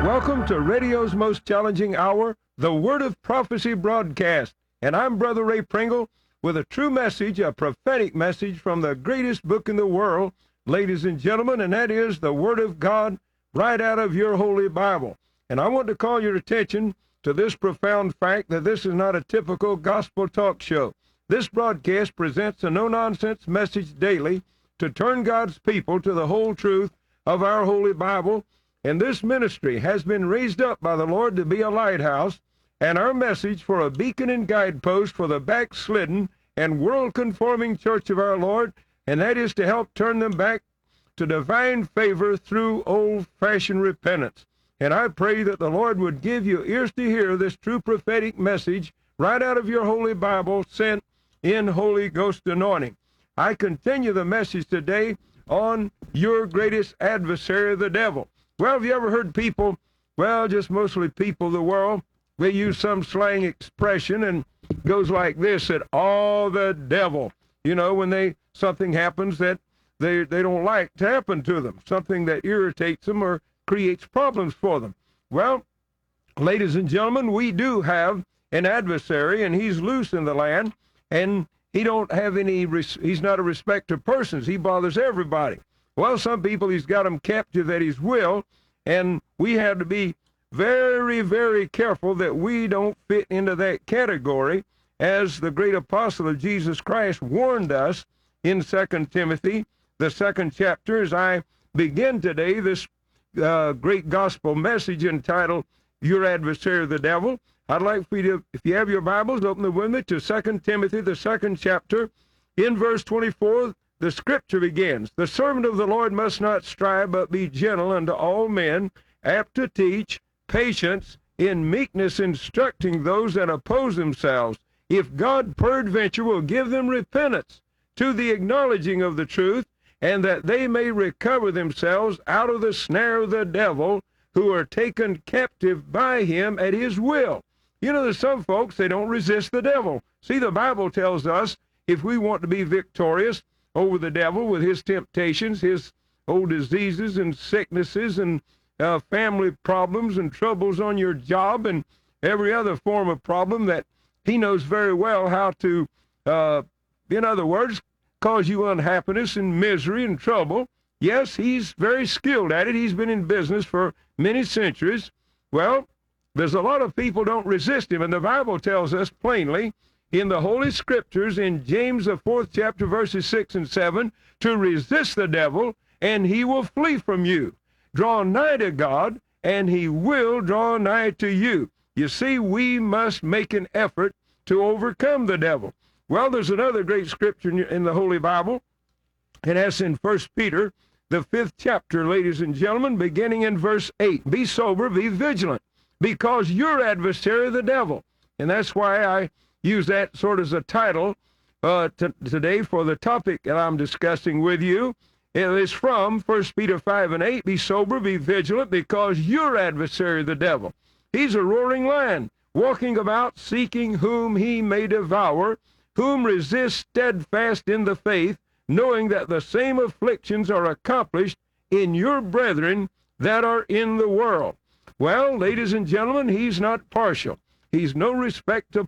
Welcome to radio's most challenging hour, the Word of Prophecy broadcast. And I'm Brother Ray Pringle with a true message, a prophetic message from the greatest book in the world, ladies and gentlemen, and that is the Word of God right out of your Holy Bible. And I want to call your attention to this profound fact that this is not a typical gospel talk show. This broadcast presents a no-nonsense message daily to turn God's people to the whole truth of our Holy Bible. And this ministry has been raised up by the Lord to be a lighthouse, and our message for a beacon and guidepost for the backslidden and world-conforming church of our Lord, and that is to help turn them back to divine favor through old-fashioned repentance. And I pray that the Lord would give you ears to hear this true prophetic message right out of your Holy Bible, sent in Holy Ghost anointing. I continue the message today on your greatest adversary, the devil. Well, have you ever heard people, well, just mostly people of the world, they use some slang expression and it goes like this, that all the devil, you know, when something happens that they don't like to happen to them, something that irritates them or creates problems for them. Well, ladies and gentlemen, we do have an adversary, and he's loose in the land, and he don't have he's not a respecter of persons. He bothers everybody. Well, some people, he's got them captive at his will, and we have to be very, very careful that we don't fit into that category, as the great apostle of Jesus Christ warned us in 2 Timothy, the 2nd chapter, as I begin today this great gospel message entitled, Your Adversary the Devil. I'd like for you to, if you have your Bibles, open them with me to 2 Timothy, the 2nd chapter. In verse 24, the scripture begins, The servant of the Lord must not strive, but be gentle unto all men, apt to teach, patience, in meekness instructing those that oppose themselves, if God peradventure will give them repentance to the acknowledging of the truth, and that they may recover themselves out of the snare of the devil, who are taken captive by him at his will. You know, there's some folks, they don't resist the devil. See, the Bible tells us if we want to be victorious over the devil with his temptations, his old diseases and sicknesses and family problems and troubles on your job and every other form of problem that he knows very well how to, in other words, cause you unhappiness and misery and trouble. Yes, he's very skilled at it. He's been in business for many centuries. Well, there's a lot of people don't resist him, and the Bible tells us plainly in the Holy Scriptures, in James, the 4th chapter, verses 6 and 7, to resist the devil, and he will flee from you. Draw nigh to God, and he will draw nigh to you. You see, we must make an effort to overcome the devil. Well, there's another great scripture in the Holy Bible, and that's in 1 Peter, the 5th chapter, ladies and gentlemen, beginning in verse 8. Be sober, be vigilant, because your adversary, the devil. And that's why I use that sort of as a title today for the topic that I'm discussing with you. It is from 1 Peter 5 and 8. Be sober, be vigilant, because your adversary, the devil, he's a roaring lion, walking about, seeking whom he may devour, whom resist steadfast in the faith, knowing that the same afflictions are accomplished in your brethren that are in the world. Well, ladies and gentlemen, he's not partial. He's no respecter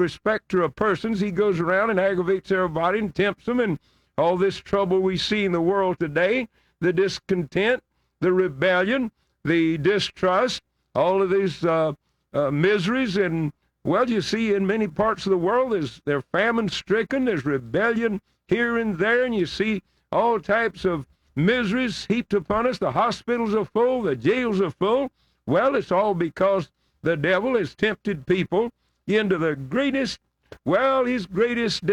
of persons. He goes around and aggravates everybody and tempts them, and all this trouble we see in the world today, the discontent, the rebellion, the distrust, all of these miseries. And, well, you see in many parts of the world, they're famine-stricken, there's rebellion here and there, and you see all types of miseries heaped upon us. The hospitals are full, the jails are full. Well, it's all because the devil has tempted people into the greatest, his greatest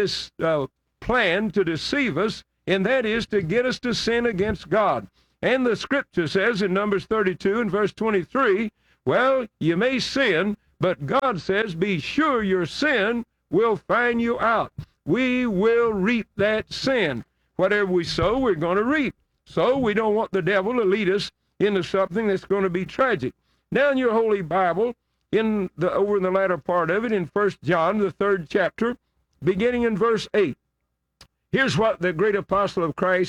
plan to deceive us, and that is to get us to sin against God. And the scripture says in Numbers 32 and verse 23, well, you may sin, but God says, be sure your sin will find you out. We will reap that sin. Whatever we sow, we're going to reap. So we don't want the devil to lead us into something that's going to be tragic. Now in your Holy Bible, over in the latter part of it, in 1 John, the 3rd chapter, beginning in verse 8, here's what the great apostle of Christ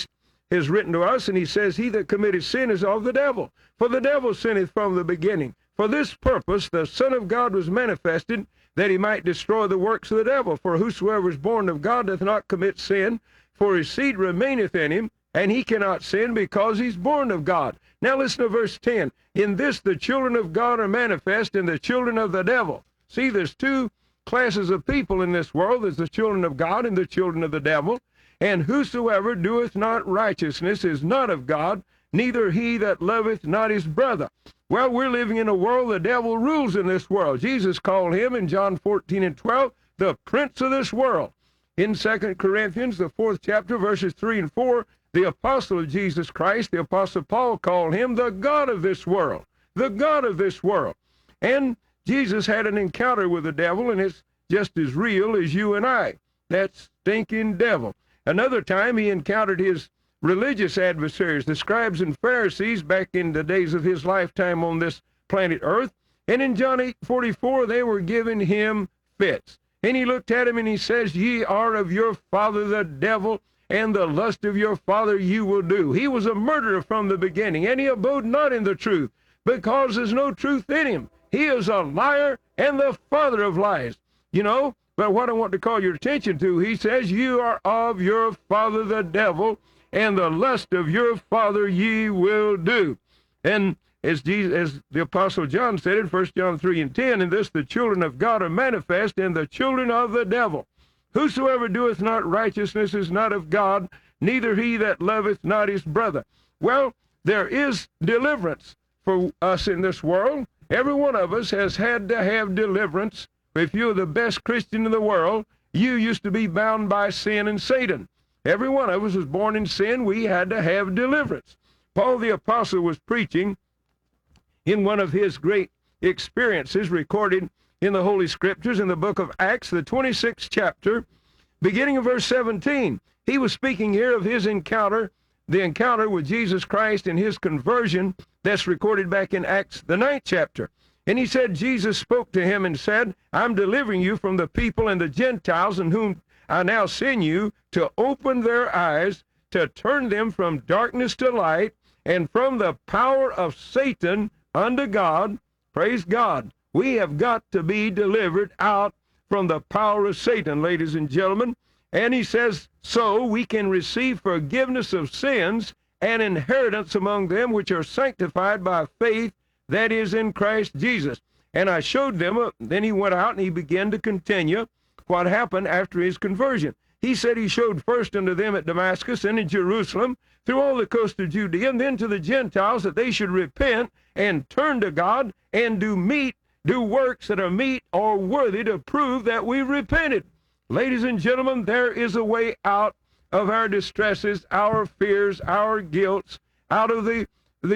has written to us, and he says, he that committeth sin is of the devil. For the devil sinneth from the beginning. For this purpose the Son of God was manifested, that he might destroy the works of the devil. For whosoever is born of God doth not commit sin, for his seed remaineth in him, and he cannot sin because he's born of God. Now listen to verse 10. In this the children of God are manifest, and the children of the devil. See, there's two classes of people in this world. There's the children of God and the children of the devil. And whosoever doeth not righteousness is not of God, neither he that loveth not his brother. Well, we're living in a world, the devil rules in this world. Jesus called him in John 14 and 12, the prince of this world. In 2 Corinthians, the 4th chapter, verses 3 and 4, the apostle of Jesus Christ, the apostle Paul, called him the God of this world, the God of this world. And Jesus had an encounter with the devil, and it's just as real as you and I, that stinking devil. Another time he encountered his religious adversaries, the scribes and Pharisees, back in the days of his lifetime on this planet Earth. And in John 8:44, they were giving him fits. And he looked at him and he says, ye are of your father the devil, and the lust of your father you will do. He was a murderer from the beginning, and he abode not in the truth, because there's no truth in him. He is a liar and the father of lies. You know, but what I want to call your attention to, he says, you are of your father the devil, and the lust of your father ye will do. And as the apostle John said in 1 John 3 and 10, in this the children of God are manifest, and the children of the devil. Whosoever doeth not righteousness is not of God, neither he that loveth not his brother. Well, there is deliverance for us in this world. Every one of us has had to have deliverance. If you're the best Christian in the world, you used to be bound by sin and Satan. Every one of us was born in sin. We had to have deliverance. Paul the apostle was preaching in one of his great experiences recorded in the Holy Scriptures in the book of Acts, the 26th chapter, beginning of verse 17. He was speaking here of his encounter, the encounter with Jesus Christ and his conversion that's recorded back in Acts, the 9th chapter. And he said, Jesus spoke to him and said, I'm delivering you from the people and the Gentiles, in whom I now send you to open their eyes, to turn them from darkness to light, and from the power of Satan unto God. Praise God. We have got to be delivered out from the power of Satan, ladies and gentlemen. And he says, so we can receive forgiveness of sins and inheritance among them which are sanctified by faith that is in Christ Jesus. And I showed them, then he went out and he began to continue what happened after his conversion. He said he showed first unto them at Damascus and in Jerusalem, through all the coast of Judea, and then to the Gentiles, that they should repent and turn to God and do works that are meet or worthy to prove that we repented. Ladies and gentlemen, there is a way out of our distresses, our fears, our guilts, out of the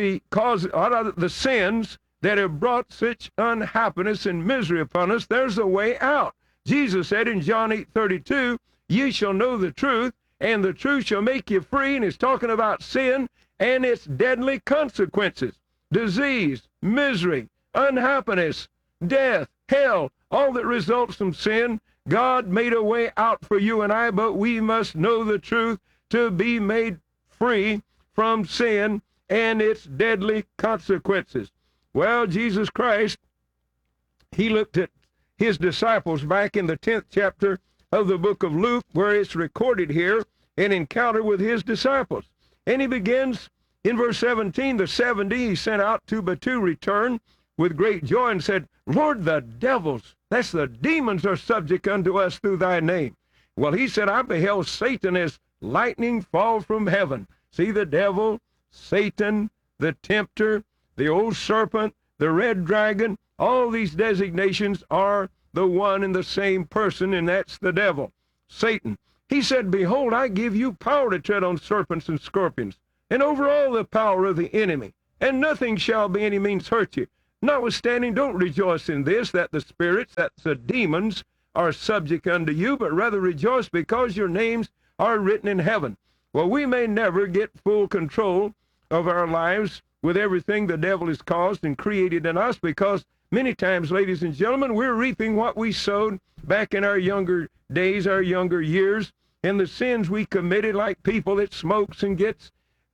sins that have brought such unhappiness and misery upon us. There's a way out. Jesus said in John 8:32, ye shall know the truth, and the truth shall make you free. And he's talking about sin and its deadly consequences. Disease, misery, unhappiness, death, hell, all that results from sin. God made a way out for you and I, but we must know the truth to be made free from sin and its deadly consequences. Well, Jesus Christ, he looked at his disciples back in the 10th chapter of the book of Luke, where it's recorded here, an encounter with his disciples. And he begins in verse 17, the 70 he sent out two but two returned with great joy and said, Lord, the devils, that's the demons, are subject unto us through thy name. Well, he said, I beheld Satan as lightning fall from heaven. See, the devil, Satan, the tempter, the old serpent, the red dragon, all these designations are the one and the same person, and that's the devil, Satan. He said, behold, I give you power to tread on serpents and scorpions, and over all the power of the enemy, and nothing shall by any means hurt you. Notwithstanding, don't rejoice in this, that the spirits, that the demons, are subject unto you, but rather rejoice because your names are written in heaven. Well, we may never get full control of our lives with everything the devil has caused and created in us, because many times, ladies and gentlemen, we're reaping what we sowed back in our younger days, our younger years, and the sins we committed, like people that smokes and gets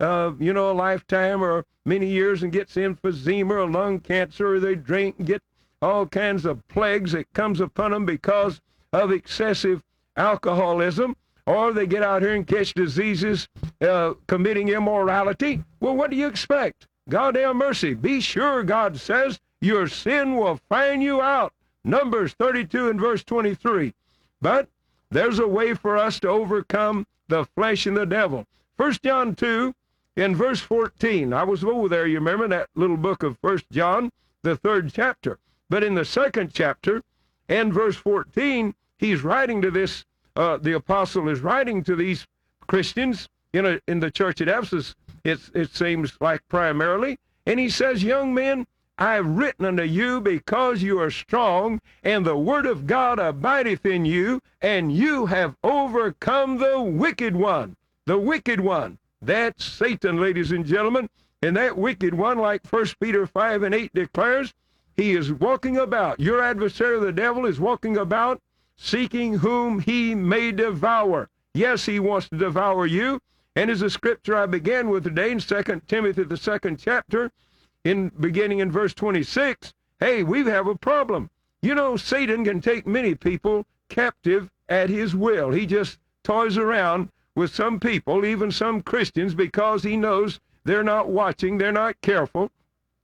a lifetime or many years and gets emphysema or lung cancer, or they drink and get all kinds of plagues that comes upon them because of excessive alcoholism, or they get out here and catch diseases committing immorality. Well, what do you expect? God have mercy. Be sure, God says, your sin will find you out. Numbers 32 and verse 23. But there's a way for us to overcome the flesh and the devil. 1 John 2 in verse 14. I was over there, you remember, that little book of 1 John, the 3rd chapter. But in the 2nd chapter and verse 14, he's writing to this, the apostle is writing to these Christians in the church at Ephesus, it seems like primarily. And he says, young men, I have written unto you because you are strong, and the word of God abideth in you, and you have overcome the wicked one. The wicked one. That's Satan, ladies and gentlemen. And that wicked one, like 1 Peter 5 and 8 declares, he is walking about. Your adversary, the devil, is walking about, seeking whom he may devour. Yes, he wants to devour you. And as the scripture I began with today in 2 Timothy, the 2nd chapter, beginning in verse 26, hey, we have a problem. You know, Satan can take many people captive at his will. He just toys around with some people, even some Christians, because he knows they're not watching, they're not careful.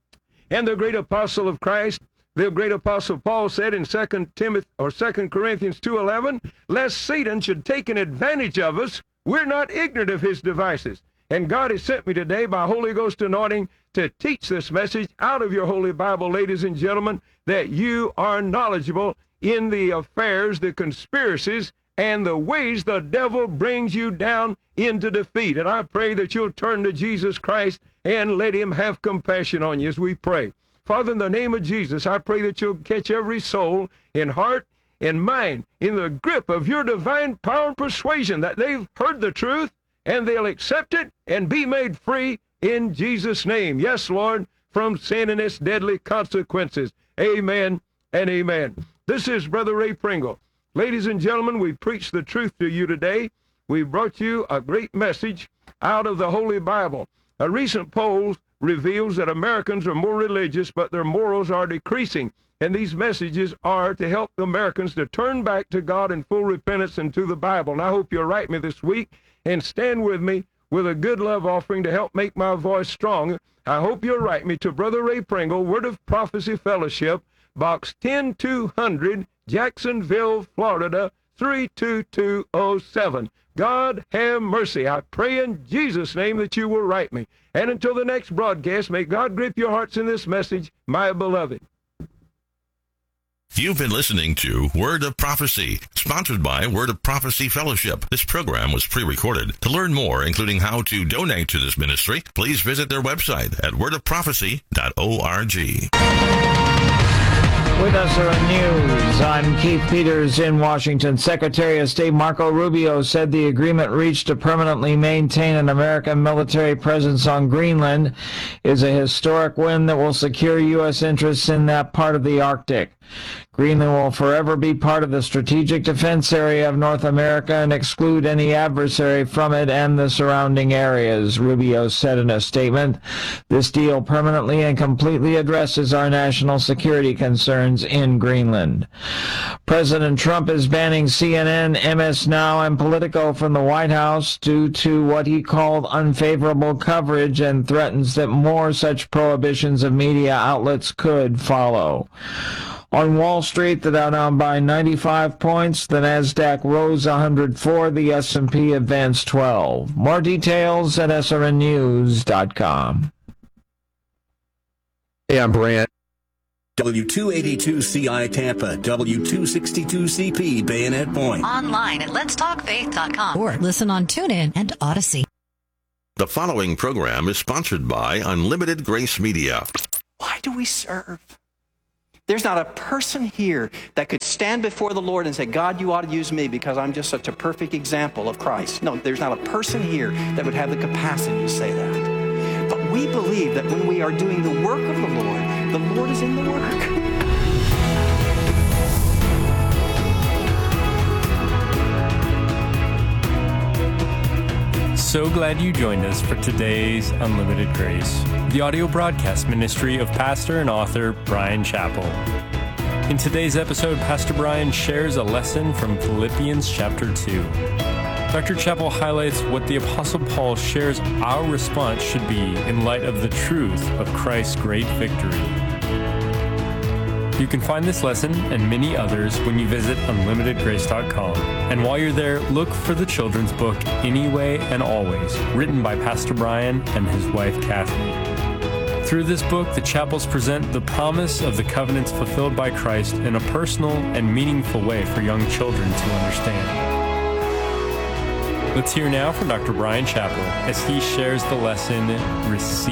And the great apostle of Christ, the great apostle Paul said in 2 Corinthians 2:11, lest Satan should take an advantage of us, we're not ignorant of his devices. And God has sent me today by Holy Ghost anointing to teach this message out of your Holy Bible, ladies and gentlemen, that you are knowledgeable in the affairs, the conspiracies, and the ways the devil brings you down into defeat. And I pray that you'll turn to Jesus Christ and let him have compassion on you as we pray. Father, in the name of Jesus, I pray that you'll catch every soul in heart and mind in the grip of your divine power and persuasion, that they've heard the truth and they'll accept it and be made free in Jesus' name. Yes, Lord, from sin and its deadly consequences. Amen and amen. This is Brother Ray Pringle. Ladies and gentlemen, we preached the truth to you today. We brought you a great message out of the Holy Bible. A recent poll reveals that Americans are more religious, but their morals are decreasing. And these messages are to help the Americans to turn back to God in full repentance and to the Bible. And I hope you'll write me this week and stand with me with a good love offering to help make my voice strong. I hope you'll write me to Brother Ray Pringle, Word of Prophecy Fellowship, Box 10200, Jacksonville, Florida, 32207. God have mercy. I pray in Jesus' name that you will write me. And until the next broadcast, may God grip your hearts in this message, my beloved. You've been listening to Word of Prophecy, sponsored by Word of Prophecy Fellowship. This program was pre-recorded. To learn more, including how to donate to this ministry, please visit their website at wordofprophecy.org. With SRN News, I'm Keith Peters in Washington. Secretary of State Marco Rubio said the agreement reached to permanently maintain an American military presence on Greenland is a historic win that will secure U.S. interests in that part of the Arctic. Greenland will forever be part of the strategic defense area of North America and exclude any adversary from it and the surrounding areas, Rubio said in a statement. This deal permanently and completely addresses our national security concerns in Greenland. President Trump is banning CNN, MS Now, and Politico from the White House due to what he called unfavorable coverage and threatens that more such prohibitions of media outlets could follow. On Wall Street, the Dow down by 95 points, the Nasdaq rose 104, the S&P advanced 12. More details at srnnews.com. Hey, I'm Brant. W282CI Tampa, W262CP Bayonet Point. Online at letstalkfaith.com or listen on TuneIn and Odyssey. The following program is sponsored by Unlimited Grace Media. Why do we serve? There's not a person here that could stand before the Lord and say, God, you ought to use me because I'm just such a perfect example of Christ. No, there's not a person here that would have the capacity to say that. But we believe that when we are doing the work of the Lord is in the work. so glad you joined us for today's Unlimited Grace, the audio broadcast ministry of pastor and author Bryan Chapell. In today's episode, Pastor Bryan shares a lesson from Philippians chapter 2. Dr. Chapell highlights what the Apostle Paul shares our response should be in light of the truth of Christ's great victory. You can find this lesson and many others when you visit unlimitedgrace.com. And while you're there, look for the children's book, Anyway and Always, written by Pastor Bryan and his wife, Kathy. Through this book, the Chapels present the promise of the covenants fulfilled by Christ in a personal and meaningful way for young children to understand. Let's hear now from Dr. Bryan Chapell as he shares the lesson, Receive.